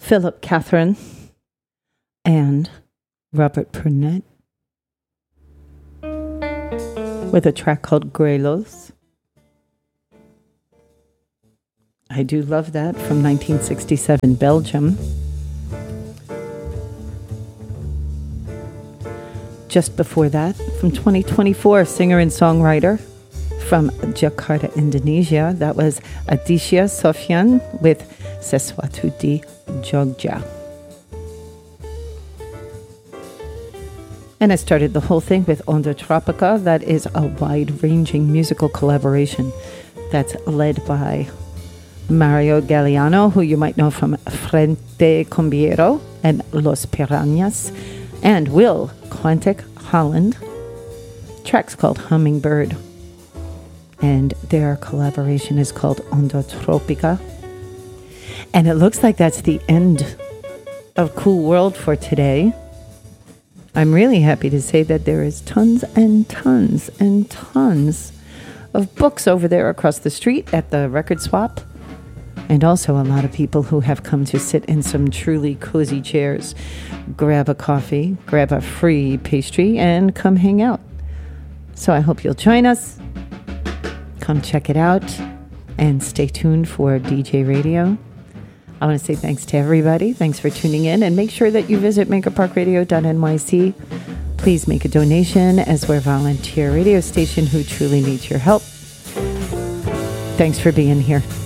Philip Catherine, and Robert Purnett with a track called Grelos. I do love that, from 1967 Belgium. Just before that, from 2024, singer and songwriter from Jakarta, Indonesia, that was Aditya Sofyan with Sesuatu di Jogja. And I started the whole thing with Onda Tropica. That is a wide-ranging musical collaboration that's led by Mario Galliano, who you might know from Frente Cumbiero and Los Piranhas, and Will Quantic Holland. The track's called Hummingbird, and their collaboration is called Onda Tropica. And it looks like that's the end of Cool World for today. I'm really happy to say that there is tons and tons and tons of books over there across the street at the Record Swap. And also a lot of people who have come to sit in some truly cozy chairs, grab a coffee, grab a free pastry, and come hang out. So I hope you'll join us. Come check it out and stay tuned for DJ Radio. I want to say thanks to everybody. Thanks for tuning in, and make sure that you visit makerparkradio.nyc. Please make a donation, as we're a volunteer radio station who truly needs your help. Thanks for being here.